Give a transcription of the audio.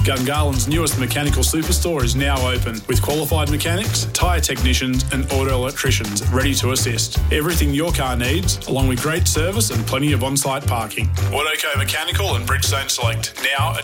Gungahlin's newest mechanical superstore is now open with qualified mechanics, tyre technicians and auto electricians ready to assist. Everything your car needs, along with great service and plenty of on-site parking. Autoco Mechanical and Bridgestone Select, now at